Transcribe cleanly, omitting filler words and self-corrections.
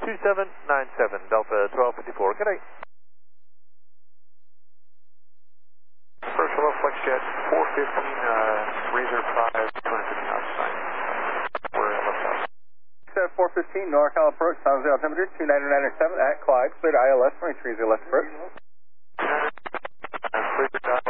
2797, Delta 1254. Good day. First hello, FlexJet 415, Razor 5, 250 knots, fine. We're at left out. 415, NorCal approach, San Jose altimeter 2997 at Clyde, cleared ILS 23 left approach. Clear